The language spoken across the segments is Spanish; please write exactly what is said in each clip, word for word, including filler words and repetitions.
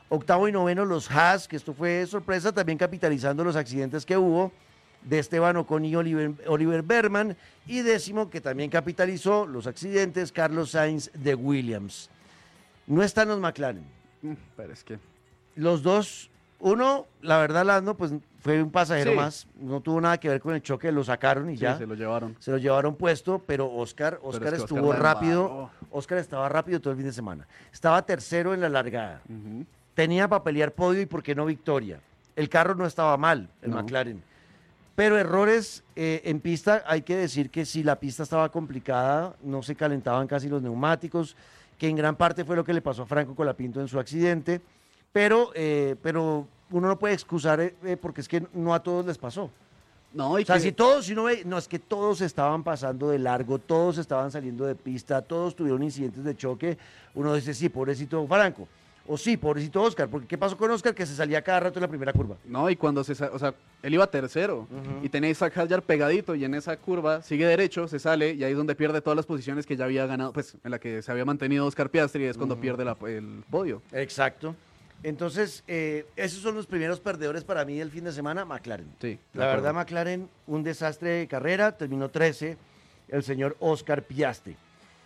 Octavo y noveno los Haas, que esto fue sorpresa, también capitalizando los accidentes que hubo de Esteban Ocon y Oliver, Oliver Berman. Y décimo, que también capitalizó los accidentes, Carlos Sainz de Williams. No están los McLaren. Mm, Pero es que... Los dos, uno, la verdad, Lando, pues fue un pasajero Sí. más, no tuvo nada que ver con el choque, lo sacaron y Sí, ya. se lo llevaron. Se lo llevaron puesto, pero Oscar, Pero Oscar es que Oscar estuvo la rápido. embarró. Oscar estaba rápido todo el fin de semana. Estaba tercero en la largada. Ujú. Tenía para pelear podio y por qué no victoria. El carro no estaba mal, el No. McLaren. Pero errores eh, en pista, hay que decir que si la pista estaba complicada, no se calentaban casi los neumáticos, que en gran parte fue lo que le pasó a Franco Colapinto en su accidente. Pero, eh, pero uno no puede excusar eh, eh, porque es que no a todos les pasó. No, y O sea, que- si todos, si uno ve, no es que todos estaban pasando de largo, todos estaban saliendo de pista, todos tuvieron incidentes de choque, uno dice, sí, pobrecito Franco, o sí, pobrecito Oscar, porque ¿qué pasó con Oscar? Que se salía cada rato en la primera curva. No, y cuando se... sa- O sea, él iba tercero Ujú. y tenía a Isaac Hadjar pegadito y en esa curva sigue derecho, se sale y ahí es donde pierde todas las posiciones que ya había ganado, pues en la que se había mantenido Oscar Piastri y es cuando pierde la- el podio. Exacto. Entonces, eh, esos son los primeros perdedores para mí del fin de semana, McLaren. Sí, de La acuerdo. verdad, McLaren, un desastre de carrera, terminó trece, el señor Oscar Piastri.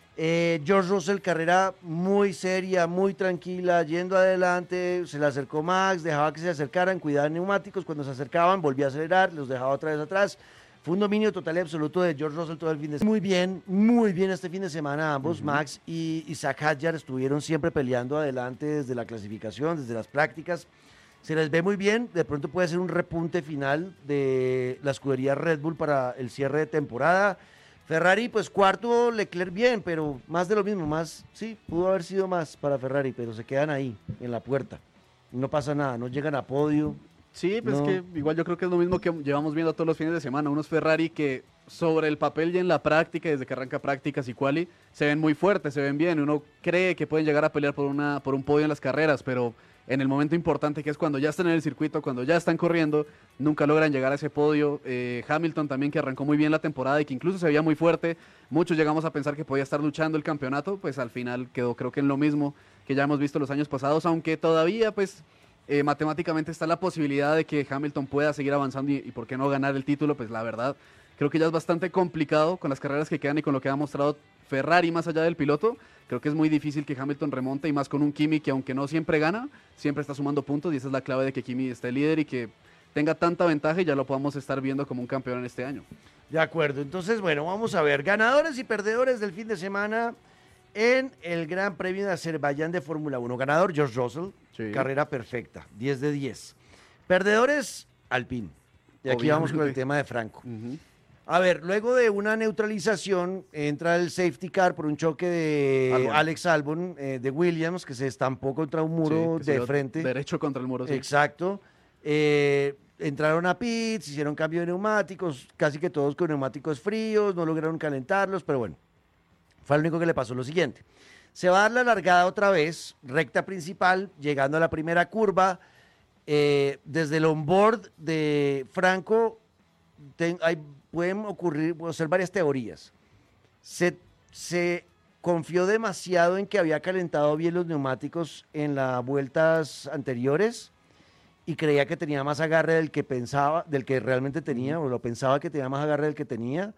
Eh, George Russell, carrera muy seria, muy tranquila, yendo adelante, se le acercó Max, dejaba que se acercaran, cuidaba de neumáticos, cuando se acercaban volvía a acelerar, los dejaba otra vez atrás. Fue un dominio total y absoluto de George Russell todo el fin de semana. Muy bien, muy bien este fin de semana ambos, Ujú. Max y Isaac Hadjar estuvieron siempre peleando adelante desde la clasificación, desde las prácticas. Se les ve muy bien, de pronto puede ser un repunte final de la escudería Red Bull para el cierre de temporada. Ferrari, pues cuarto, Leclerc bien, pero más de lo mismo, más, sí, pudo haber sido más para Ferrari, pero se quedan ahí, en la puerta. No pasa nada, no llegan a podio. Sí, pues No. que igual yo creo que es lo mismo que llevamos viendo todos los fines de semana. Unos Ferrari que sobre el papel y en la práctica, desde que arranca prácticas y quali, se ven muy fuertes, se ven bien. Uno cree que pueden llegar a pelear por, una, por un podio en las carreras, pero en el momento importante que es cuando ya están en el circuito, cuando ya están corriendo, nunca logran llegar a ese podio. Eh, Hamilton también, que arrancó muy bien la temporada y que incluso se veía muy fuerte. Muchos llegamos a pensar que podía estar luchando el campeonato, pues al final quedó creo que en lo mismo que ya hemos visto los años pasados, aunque todavía pues... Eh, matemáticamente está la posibilidad de que Hamilton pueda seguir avanzando y, y por qué no ganar el título, pues la verdad creo que ya es bastante complicado con las carreras que quedan y con lo que ha mostrado Ferrari más allá del piloto. Creo que es muy difícil que Hamilton remonte y más con un Kimi que aunque no siempre gana, siempre está sumando puntos y esa es la clave de que Kimi esté líder y que tenga tanta ventaja y ya lo podamos estar viendo como un campeón en este año. De acuerdo, entonces, bueno, vamos a ver, ganadores y perdedores del fin de semana en el Gran Premio de Azerbaiyán de Fórmula uno. Ganador, George Russell, Sí. carrera perfecta, diez de diez. Perdedores, Alpine. Y aquí vamos con el Obviamente. tema de Franco. Ujú. A ver, luego de una neutralización, entra el safety car por un choque de Albon. Alex Albon, eh, de Williams, que se estampó contra un muro Sí, que se de dio frente. Derecho contra el muro, sí. Exacto. Eh, entraron a pits, hicieron cambio de neumáticos, casi que todos con neumáticos fríos, no lograron calentarlos, pero bueno, fue lo único que le pasó. Lo siguiente, se va a dar la largada otra vez, recta principal, llegando a la primera curva, eh, desde el onboard de Franco, ten- hay- pueden ocurrir, pueden ser varias teorías. Se, se confió demasiado en que había calentado bien los neumáticos en las vueltas anteriores y creía que tenía más agarre del que pensaba, del que realmente tenía, o lo pensaba que tenía más agarre del que tenía,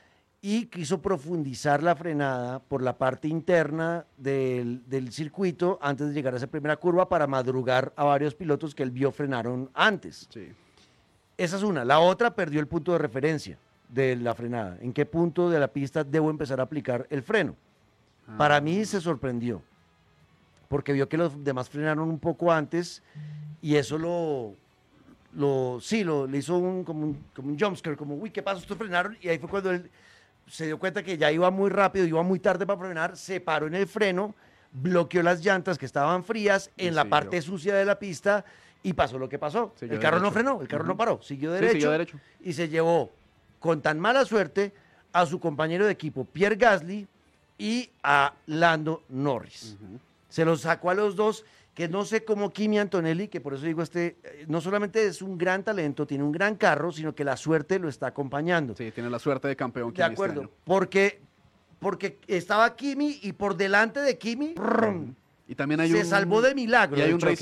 y quiso profundizar la frenada por la parte interna del, del circuito antes de llegar a esa primera curva para madrugar a varios pilotos que él vio frenaron antes. Sí. Esa es una. La otra, perdió el punto de referencia de la frenada. ¿En qué punto de la pista debo empezar a aplicar el freno? Para mí se sorprendió, porque vio que los demás frenaron un poco antes y eso lo, lo sí, lo, le hizo un, como un, como un jumpscare, como, uy, ¿qué pasó? Estos frenaron, y ahí fue cuando él se dio cuenta que ya iba muy rápido, iba muy tarde para frenar, se paró en el freno, bloqueó las llantas que estaban frías Y en la siguió. parte sucia de la pista y pasó lo que pasó. Siguió El carro no derecho. frenó, el carro no Ujú. paró, siguió Sí, derecho, siguió derecho. y se llevó con tan mala suerte a su compañero de equipo Pierre Gasly y a Lando Norris. Ujú. Se los sacó a los dos, que no sé cómo Kimi Antonelli, que por eso digo, este, eh, no solamente es un gran talento, tiene un gran carro, sino que la suerte lo está acompañando. Sí, tiene la suerte de campeón. De Kimi este acuerdo, año. porque, porque estaba Kimi y por delante de Kimi, ¡brum! Y también hay se un, salvó de milagro. Y hay del un choque.